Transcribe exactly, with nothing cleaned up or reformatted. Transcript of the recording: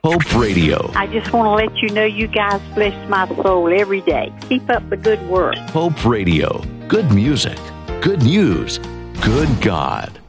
Hope Radio. I just want to let you know you guys bless my soul every day. Keep up the good work. Hope Radio. Good music, good news, good God.